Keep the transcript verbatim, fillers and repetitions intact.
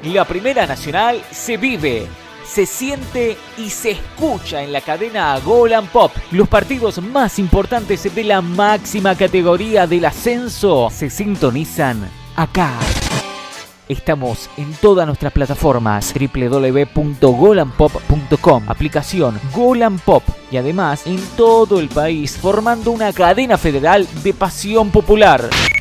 La Primera Nacional se vive, se siente y se escucha en la cadena Gol and Pop. Los partidos más importantes de la máxima categoría del ascenso se sintonizan acá. Estamos en todas nuestras plataformas, doble u doble u doble u punto gol and pop punto com, aplicación Gol and Pop y además en todo el país, formando una cadena federal de pasión popular.